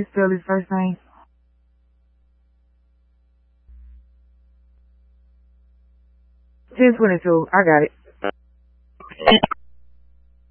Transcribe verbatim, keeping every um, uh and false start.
Spell his first name. ten twenty-two. I got it.